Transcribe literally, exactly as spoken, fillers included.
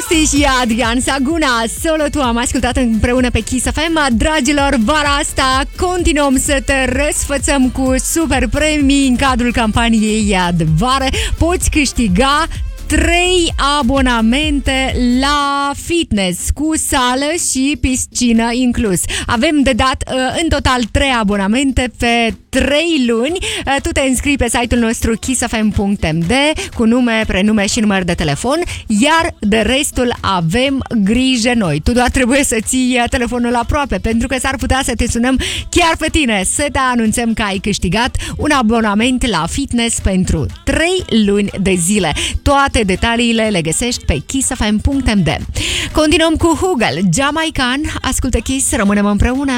Costi și Adrian Saguna, Solo Tu, am ascultat împreună pe Kiss F M. Dragilor, vara asta continuăm să te răsfățăm cu super premii în cadrul campaniei de vară. Poți câștiga trei abonamente la fitness cu sală și piscină inclus. Avem de dat în total trei abonamente pe trei luni. Tu te înscrii pe site-ul nostru kiss f m punct m d cu nume, prenume și număr de telefon, iar de restul avem grijă noi. Tu doar trebuie să ții telefonul aproape, pentru că s-ar putea să te sunăm chiar pe tine, să te anunțăm că ai câștigat un abonament la fitness pentru trei luni de zile. Toate detaliile le găsești pe kiss f m punct m d. Continuăm cu Hugel, Jamaican. Ascultă Kiss, rămânem împreună.